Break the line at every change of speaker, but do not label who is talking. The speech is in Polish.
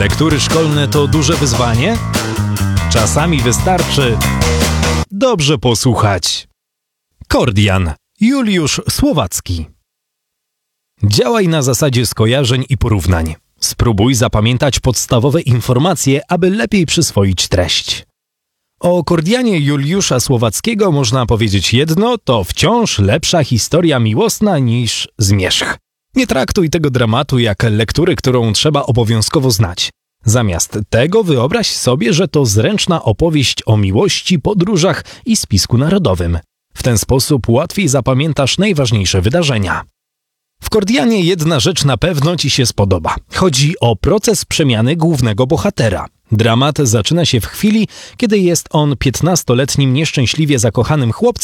Lektury szkolne to duże wyzwanie? Czasami wystarczy dobrze posłuchać. Kordian, Juliusz Słowacki. Działaj na zasadzie skojarzeń i porównań. Spróbuj zapamiętać podstawowe informacje, aby lepiej przyswoić treść. O Kordianie Juliusza Słowackiego można powiedzieć jedno, to wciąż lepsza historia miłosna niż Zmierzch. Nie traktuj tego dramatu jak lektury, którą trzeba obowiązkowo znać. Zamiast tego wyobraź sobie, że to zręczna opowieść o miłości, podróżach i spisku narodowym. W ten sposób łatwiej zapamiętasz najważniejsze wydarzenia. W Kordianie jedna rzecz na pewno Ci się spodoba. Chodzi o proces przemiany głównego bohatera. Dramat zaczyna się w chwili, kiedy jest on 15-letnim nieszczęśliwie zakochanym chłopcem,